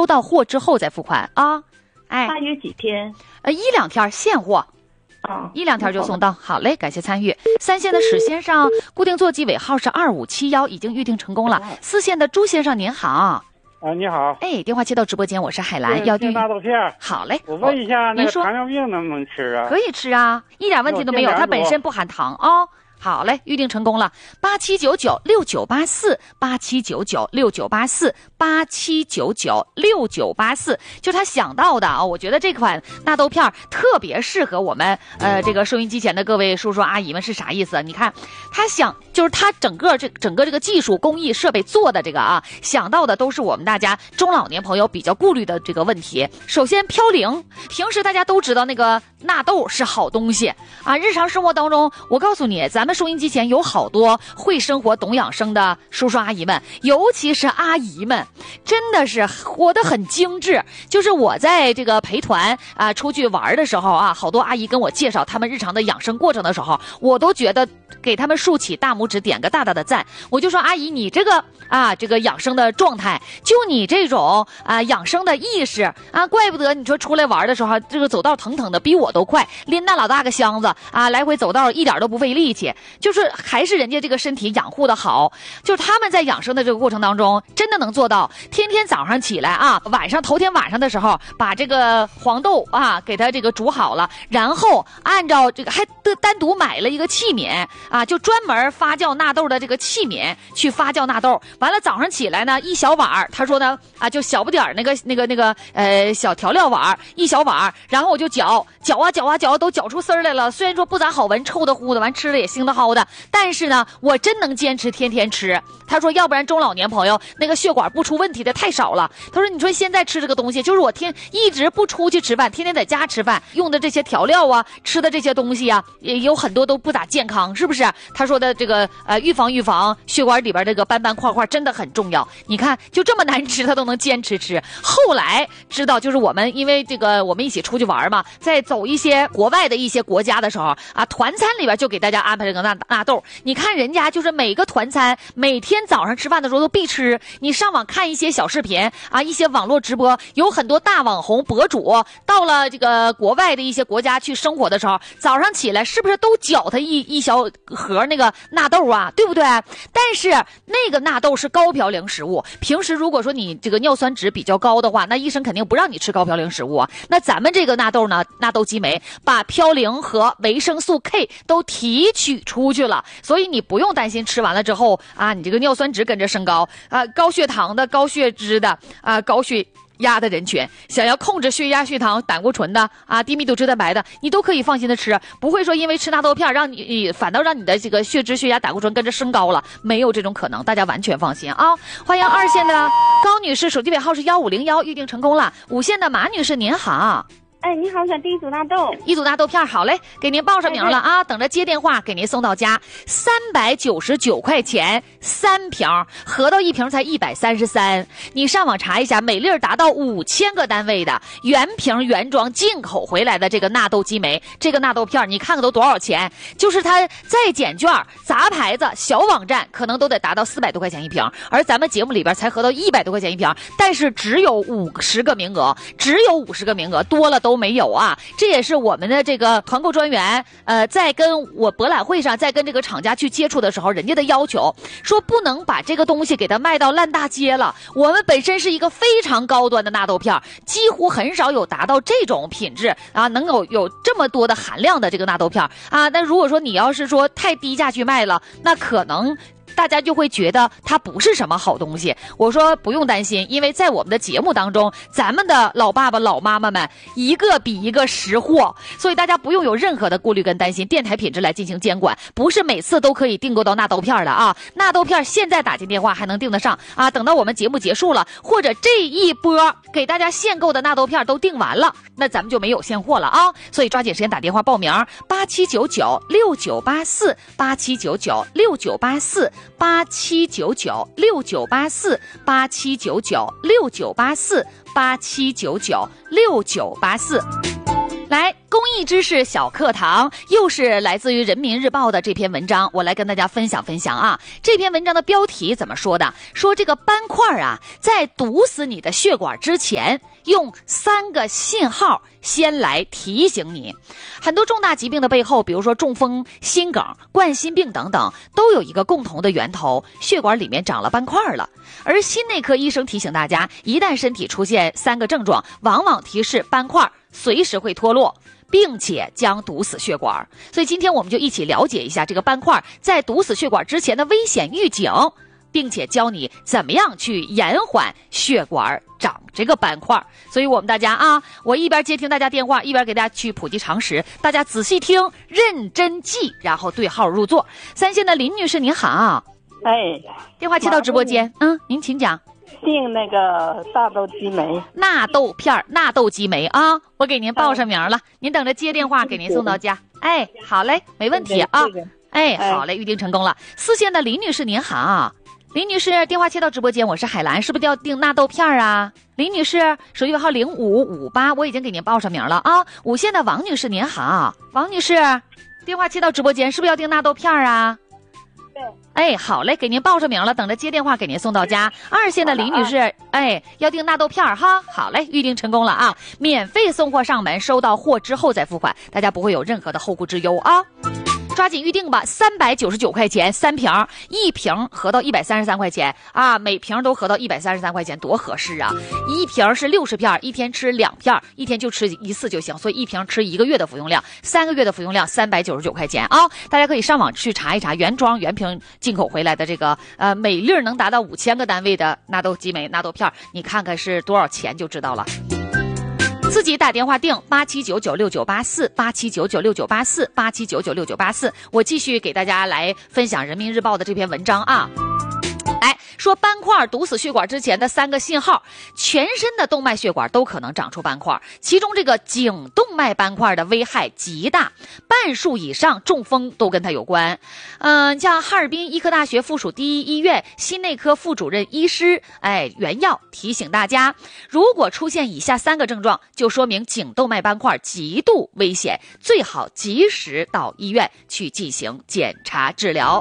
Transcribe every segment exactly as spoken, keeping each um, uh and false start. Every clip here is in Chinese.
收到货之后再付款啊。哎， 大约几天？ 呃，一两天现货。 啊， 一两天就送到。好嘞，感谢参与。三线的史先生，固定座机尾号是二五七幺，已经预定成功了。四线的朱先生您好。 啊，你好。 哎，电话接到直播间，我是海兰，要预大豆片。 好嘞， 我问一下，那个您说糖尿病能不能吃啊？ 可以吃啊，一点问题都没有，它本身不含糖哦。好嘞，预定成功了，八七九九六九八四，八七九九六九八四，八七九九六九八四，就他想到的啊，我觉得这款纳豆片特别适合我们呃这个收音机前的各位叔叔阿姨们是啥意思？你看他想就是他整个这整个这个技术工艺设备做的这个啊，想到的都是我们大家中老年朋友比较顾虑的这个问题。首先嘌呤，平时大家都知道那个纳豆是好东西啊，日常生活当中我告诉你，咱们收音机前有好多会生活懂养生的叔叔阿姨们，尤其是阿姨们，真的是活得很精致。就是我在这个陪团啊出去玩的时候啊，好多阿姨跟我介绍他们日常的养生过程的时候，我都觉得给他们竖起大拇指，点个大大的赞。我就说阿姨，你这个啊这个养生的状态，就你这种啊养生的意识啊，怪不得你说出来玩的时候这个走道腾腾的比我都快，拎那老大个箱子啊来回走道一点都不费力气，就是还是人家这个身体养护的好。就是他们在养生的这个过程当中真的能做到天天早上起来啊，晚上头天晚上的时候把这个黄豆啊给它这个煮好了，然后按照这个还单独买了一个器皿啊，就专门发酵纳豆的这个器皿去发酵纳豆。完了早上起来呢，一小碗，他说呢啊就小不点儿那个那个那个呃小调料碗一小碗，然后我就搅搅啊搅啊搅，都搅出丝儿来了。虽然说不咋好闻，臭的乎的，完吃的也腥的齁的，但是呢我真能坚持天天吃。他说要不然中老年朋友那个血管不出问题的太少了。他说你说现在吃这个东西，就是我天一直不出去吃饭，天天在家吃饭，用的这些调料啊，吃的这些东西啊，也有很多都不咋健康，是不是？他说的这个呃预防预防血管里边这个斑斑块块真的很重要。你看就这么难吃他都能坚持吃。后来知道就是我们因为这个我们一起出去玩嘛，在走一些国外的一些国家的时候啊，团餐里边就给大家安排这个纳纳豆。你看人家就是每个团餐每天早上吃饭的时候都必吃。你上网看一些小视频啊，一些网络直播，有很多大网红博主到了这个国外的一些国家去生活的时候，早上起来是不是都搅他一一小盒那个纳豆啊，对不对？但是那个纳豆是高嘌呤食物，平时如果说你这个尿酸值比较高的话，那医生肯定不让你吃高嘌呤食物啊。那咱们这个纳豆呢，纳豆激酶把嘌呤和维生素 K 都提取出去了，所以你不用担心吃完了之后啊，你这个尿酸值跟着升高啊，高血糖的、高血脂的啊、高血压的人群，想要控制血压、血糖、胆固醇的啊、低密度脂蛋白的，你都可以放心的吃，不会说因为吃纳豆片让你反倒让你的这个血脂、血压、胆固醇跟着升高了，没有这种可能，大家完全放心啊！欢迎二线的高女士，手机尾号是幺五零幺，预定成功了。五线的马女士您好。 哎，你好，想订一组纳豆， 一组纳豆片，好嘞，给您报上名了啊，等着接电话给您送到家。三百九十九块钱三瓶，合到一瓶才一百三十三。你上网查一下，美丽达到五千个单位的原瓶原装进口回来的这个纳豆激酶，这个纳豆片，你看看都多少钱？就是它再减券，杂牌子小网站可能都得达到四百多块钱一瓶，而咱们节目里边才合到一百多块钱一瓶，但是只有五十个名额，只有五十个名额，多了都没有啊！这也是我们的这个团购专员，呃，在跟我博览会上，在跟这个厂家去接触的时候，人家的要求说不能把这个东西给它卖到烂大街了。我们本身是一个非常高端的纳豆片，几乎很少有达到这种品质啊，能有有这么多的含量的这个纳豆片啊。那如果说你要是说太低价去卖了，那可能大家就会觉得它不是什么好东西。我说不用担心，因为在我们的节目当中，咱们的老爸爸老妈妈们一个比一个识货，所以大家不用有任何的顾虑跟担心，电台品质来进行监管，不是每次都可以订购到纳豆片的啊。纳豆片现在打进电话还能订得上啊，等到我们节目结束了，或者这一波给大家限购的纳豆片都订完了，那咱们就没有现货了啊。所以抓紧时间打电话报名，八七九九六九八四，八七九九六九八四。八七九九六九八四，八七九九六九八四，八七九九六九八四。 来，公益知识小课堂，又是来自于人民日报的这篇文章，我来跟大家分享分享啊。这篇文章的标题怎么说的？说这个斑块啊，在堵死你的血管之前，用三个信号先来提醒你。很多重大疾病的背后，比如说中风、心梗、冠心病等等，都有一个共同的源头，血管里面长了斑块了。而心内科医生提醒大家，一旦身体出现三个症状，往往提示斑块随时会脱落，并且将堵死血管。所以今天我们就一起了解一下这个斑块在堵死血管之前的危险预警，并且教你怎么样去延缓血管长这个斑块。所以我们大家啊，我一边接听大家电话，一边给大家去普及常识，大家仔细听，认真记，然后对号入座。三线的林女士您好。 哎， 电话接到直播间，嗯，您请讲。 订那个大豆激酶， 纳豆片纳豆激酶啊，我给您报上名了，您等着接电话，给您送到家。哎，好嘞，没问题啊。哎，好嘞，预定成功了。四线的林女士您好。林女士，电话接到直播间，我是海兰，是不是要订纳豆片啊？林女士，手机尾号零五五八，我已经给您报上名了啊。五线的王女士您好。王女士，电话接到直播间，是不是要订纳豆片啊？ 对。 哎，好嘞，给您报上名了，等着接电话给您送到家。二线的李女士，哎，要订纳豆片哈，好嘞，预定成功了啊，免费送货上门，收到货之后再付款，大家不会有任何的后顾之忧啊。抓紧预定吧，三百九十九块钱三瓶，一瓶合到一百三十三块钱啊，每瓶都合到一百三十三块钱，多合适啊！一瓶是六十片，一天吃两片，一天就吃一次就行，所以一瓶吃一个月的服用量，三个月的服用量三百九十九块钱啊！大家可以上网去查一查，原装原瓶进口回来的这个呃每粒能达到五千个单位的纳豆激酶纳豆片，你看看是多少钱就知道了。自己打电话订八七九九六九八四八七九九六九八四八七九九六九八四，我继续给大家来分享人民日报的这篇文章啊。来说斑块堵死血管之前的三个信号，全身的动脉血管都可能长出斑块，其中这个颈动脉斑块的危害极大，半数以上中风都跟它有关。嗯、呃，像哈尔滨医科大学附属第一医院心内科副主任医师哎袁耀提醒大家，如果出现以下三个症状，就说明颈动脉斑块极度危险，最好及时到医院去进行检查治疗。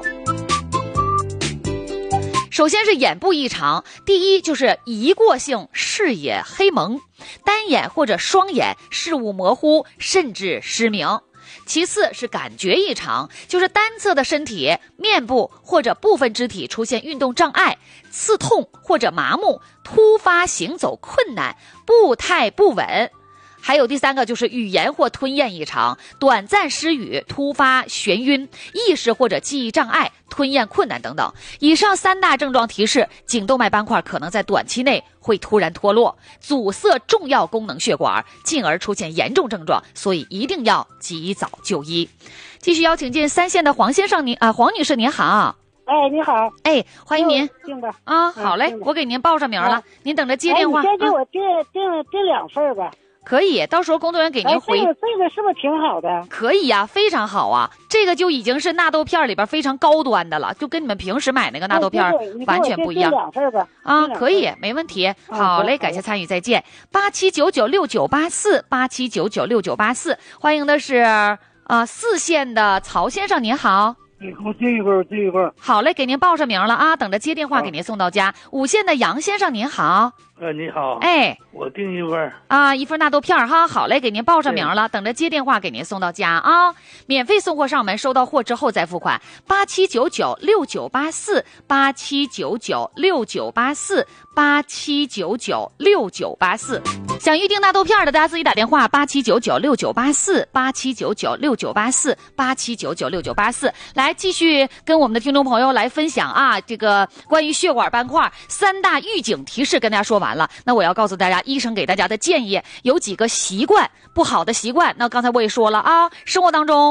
首先是眼部异常，第一就是一过性视野黑蒙，单眼或者双眼视物模糊，甚至失明。其次是感觉异常，就是单侧的身体、面部或者部分肢体出现运动障碍、刺痛或者麻木，突发行走困难，步态不稳。还有第三个就是语言或吞咽异常，短暂失语，突发眩晕，意识或者记忆障碍，吞咽困难等等。以上三大症状提示颈动脉斑块可能在短期内会突然脱落，阻塞重要功能血管，进而出现严重症状，所以一定要及早就医。继续邀请进三线的黄先生您啊、呃，黄女士您好。 哎，你好， 哎，欢迎您。 订吧。 啊，好嘞，我给您报上名了，啊、您等着接电话。 哎、你先给我订订订两份吧。 可以，到时候工作人员给您回。 哎、这个这个是不是挺好的？ 可以呀、啊，非常好啊！这个就已经是纳豆片里边非常高端的了，就跟你们平时买那个纳豆片完全不一样。 两份吧。 啊，可以，没问题。好嘞，感谢参与，再见。八七九九六九八四八七九九六九八四，欢迎的是啊、呃、四线的曹先生，您好。 我订一份，我订一份。 好嘞，给您报上名了啊，等着接电话给您送到家。五线的杨先生，您好。 呃，你好， 哎， 我订一份啊，一份纳豆片哈，好嘞，给您报上名了，等着接电话给您送到家啊，免费送货上门，收到货之后再付款。八七九九六九八四八七九九六九八四八七九九六九八四，想预定纳豆片的，大家自己打电话八七九九六九八四八七九九六九八四八七九九六九八四，来继续跟我们的听众朋友来分享啊，这个关于血管斑块三大预警提示，跟大家说完了。那我要告诉大家，医生给大家的建议有几个习惯，不好的习惯，那刚才我也说了啊，生活当中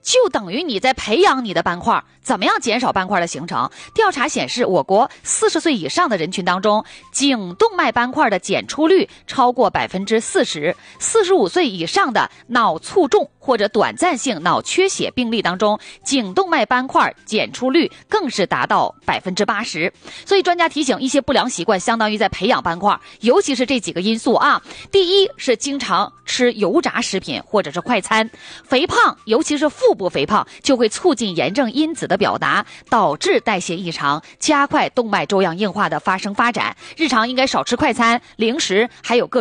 就等于你在培养你的斑块。怎么样减少斑块的形成？调查显示，我国四十岁以上的人群当中，颈动脉斑块的检出率超过百分之四十。四十五岁以上的脑卒中或者短暂性脑缺血病例当中，颈动脉斑块检出率更是达到百分之八十。所以专家提醒，一些不良习惯相当于在培养斑块，尤其是这几个因素啊。第一是经常吃油炸食品或者是快餐，肥胖，尤其是腹部肥胖，就会促进炎症因子的表达，导致代谢异常，加快动脉粥样硬化的发生发展。日常应该少吃快餐、零食，还有各